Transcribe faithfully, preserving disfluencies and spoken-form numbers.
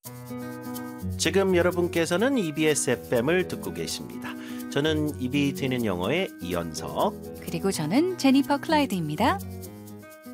지금 여러분께서는 이비에스 에프엠을 듣고 계십니다. 저는 입이 트이는 영어의 이현석. 그리고 저는 제니퍼 클라이드입니다.